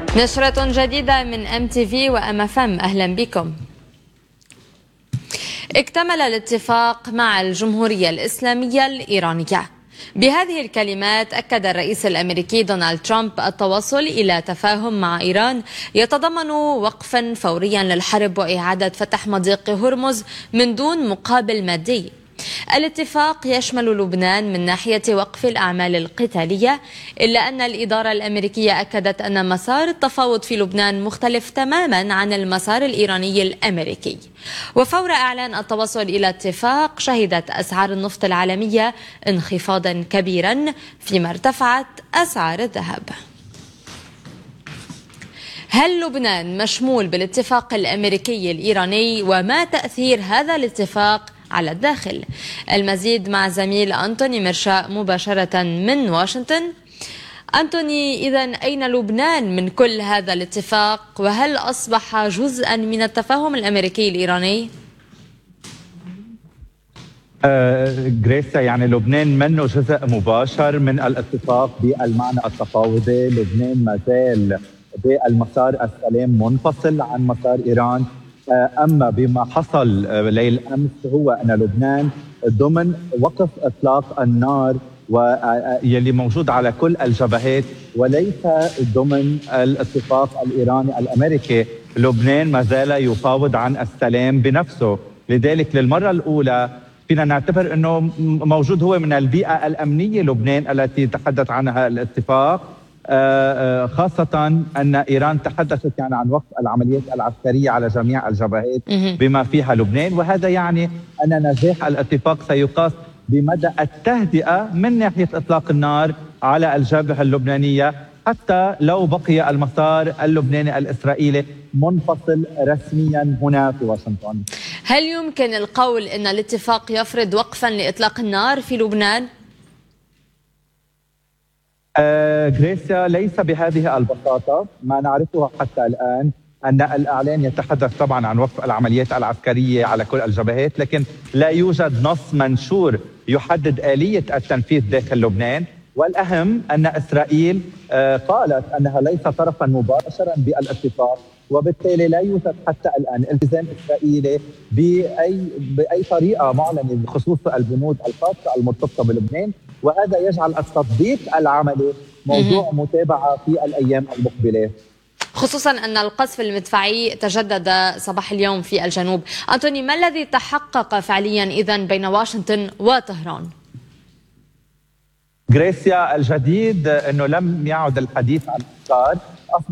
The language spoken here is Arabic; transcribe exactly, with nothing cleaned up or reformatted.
نشرة جديدة من أم تي في وأم اف ام، أهلا بكم. اكتمل الاتفاق مع الجمهورية الإسلامية الإيرانية. بهذه الكلمات أكد الرئيس الأمريكي دونالد ترامب التوصل إلى تفاهم مع إيران يتضمن وقفا فوريا للحرب وإعادة فتح مضيق هرمز من دون مقابل مادي. الاتفاق يشمل لبنان من ناحية وقف الأعمال القتالية، إلا أن الإدارة الأمريكية أكدت أن مسار التفاوض في لبنان مختلف تماما عن المسار الإيراني الأمريكي. وفور إعلان التوصل إلى اتفاق، شهدت أسعار النفط العالمية انخفاضا كبيرا فيما ارتفعت أسعار الذهب. هل لبنان مشمول بالاتفاق الأمريكي الإيراني، وما تأثير هذا الاتفاق على الداخل؟ المزيد مع زميل أنتوني مرشاء مباشرة من واشنطن. أنتوني، إذن أين لبنان من كل هذا الاتفاق، وهل أصبح جزءا من التفاهم الأمريكي الإيراني؟ آه جريسا، يعني لبنان منه جزء مباشر من الاتفاق بالمعنى التفاوضي. لبنان ما زال بالمسار السلام منفصل عن مسار إيران. أما بما حصل ليل أمس هو أن لبنان ضمن وقف إطلاق النار واللي موجود على كل الجبهات، وليس ضمن الاتفاق الإيراني الأمريكي. لبنان ما زال يفاوض عن السلام بنفسه، لذلك للمرة الأولى فينا نعتبر أنه موجود هو من البيئة الأمنية لبنان التي تحدث عنها الاتفاق، خاصة أن إيران تحدثت يعني عن وقف العمليات العسكرية على جميع الجبهات بما فيها لبنان. وهذا يعني أن نجاح الاتفاق سيقاس بمدى التهدئة من ناحية إطلاق النار على الجبهة اللبنانية، حتى لو بقي المسار اللبناني الإسرائيلي منفصل رسميا هنا في واشنطن. هل يمكن القول أن الاتفاق يفرض وقفا لإطلاق النار في لبنان؟ آه جريسيا، ليس بهذه البساطة. ما نعرفه حتى الآن أن الإعلان يتحدث طبعا عن وقف العمليات العسكرية على كل الجبهات، لكن لا يوجد نص منشور يحدد آلية التنفيذ داخل لبنان. والأهم أن إسرائيل آه قالت أنها ليس طرفا مباشرا بالاتفاق، وبالتالي لا يوجد حتى الآن التزام إسرائيلي بأي بأي طريقة معلنة بخصوص البنود الخاصة المرتبطة بلبنان. وهذا يجعل التطبيق العملي موضوع متابعة في الأيام المقبلة، خصوصا أن القصف المدفعي تجدد صباح اليوم في الجنوب. أنتوني، ما الذي تحقق فعليا إذن بين واشنطن وطهران؟ جريسيا، الجديد أنه لم يعد الحديث عن إصدار